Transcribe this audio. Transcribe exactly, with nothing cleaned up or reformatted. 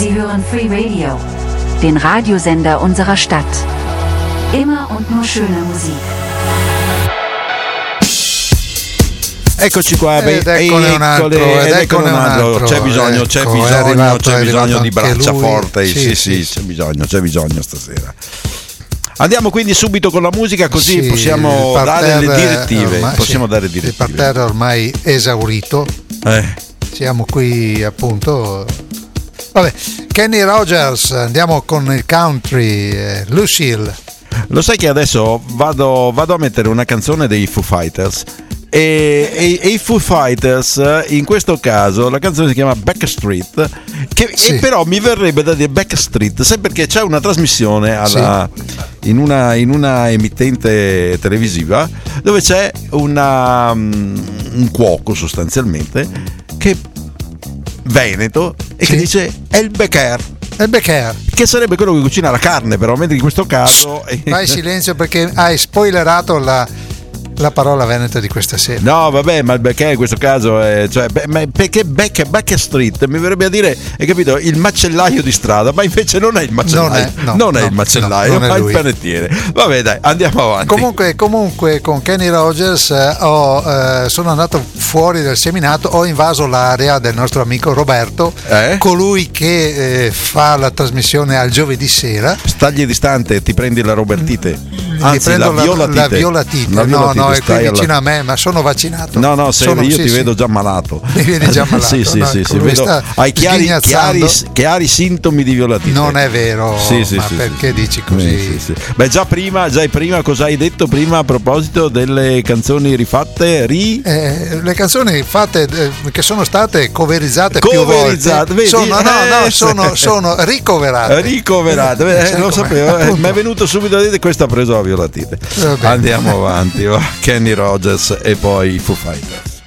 Sie hören Free Radio, den Radiosender unserer Stadt. Immer und nur schöne Musik. Eccoci qua, ed eccone un altro, ed eccone un altro. C'è bisogno, ecco, c'è bisogno, arrivato, c'è bisogno di braccia lui. forti, sì, sì, sì, sì, c'è bisogno, c'è bisogno stasera. Andiamo quindi subito con la musica, così sì, possiamo dare le direttive. Ormai, possiamo sì, dare direttive. Il parterre ormai esaurito. Eh. Siamo qui appunto. Vabbè, Kenny Rogers, andiamo con il country, eh, Lucille. Lo sai che adesso vado, vado a mettere una canzone dei Foo Fighters. E, e, e i Foo Fighters, in questo caso la canzone si chiama Backstreet, che sì. e però mi verrebbe da dire Backstreet, sai perché c'è una trasmissione alla, sì. in, una, in una emittente televisiva dove c'è una, un cuoco sostanzialmente che veneto e sì. che dice è il Becker. Il Becker, che sarebbe quello che cucina la carne, però mentre in questo caso fai silenzio perché hai spoilerato la la parola veneta di questa sera. No, vabbè, ma il Becker in questo caso è, cioè, beh, ma perché Beck, Beck Street mi verrebbe a dire, hai capito, il macellaio di strada, ma invece non è il macellaio, non è, no, non è no, il macellaio, no, ma è il panettiere. Vabbè, dai, andiamo avanti. Comunque, comunque con Kenny Rogers eh, ho, eh, sono andato fuori del seminato, ho invaso l'area del nostro amico Roberto, eh? colui che eh, fa la trasmissione al giovedì sera. Stagli distante, ti prendi la Robertite. Anzi, prendo la violatite. La violatite. La violatite. No, no, è qui vicino alla... a me, ma sono vaccinato. No, no, se sono, io sì, ti sì. vedo già malato. Mi vedi già malato. sì, sì, no, sì, sì. Vedo, hai chiari, chiari, chiari sintomi di violatite. Non è vero, sì, sì, ma sì, perché sì. dici così? Sì, sì. Beh, già prima, già prima, cosa hai detto prima a proposito delle canzoni rifatte? Ri... Eh, le canzoni fatte eh, che sono state coverizzate, coverizzate più volte vedi? sono, no, no, eh, sono, sono ricoverate. Ricoverate, eh, lo sapevo, eh, mi è venuto subito a dire questo ha preso la violatite. Andiamo avanti, va. Kenny Rogers e poi i Foo Fighters.